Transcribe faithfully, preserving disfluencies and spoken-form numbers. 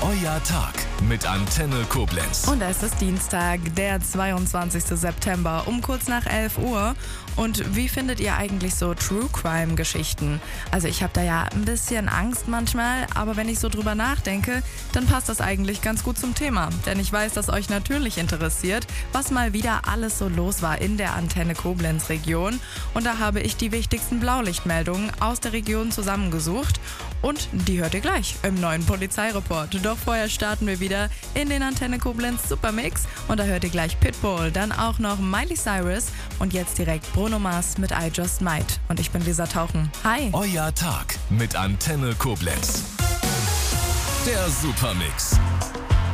Euer Tag mit Antenne Koblenz. Und es ist Dienstag, der zweiundzwanzigster September um kurz nach elf Uhr. Und wie findet ihr eigentlich so True-Crime-Geschichten? Also ich habe da ja ein bisschen Angst manchmal, aber wenn ich so drüber nachdenke, dann passt das eigentlich ganz gut zum Thema. Denn ich weiß, dass euch natürlich interessiert, was mal wieder alles so los war in der Antenne Koblenz-Region. Und da habe ich die wichtigsten Blaulichtmeldungen aus der Region zusammengesucht. Und die hört ihr gleich im neuen Polizeireport. Doch vorher starten wir wieder in den Antenne Koblenz Supermix. Und da hört ihr gleich Pitbull, dann auch noch Miley Cyrus und jetzt direkt Bruno Mars mit I Just Might. Und ich bin Lisa Tauchen. Hi! Euer Tag mit Antenne Koblenz. Der Supermix.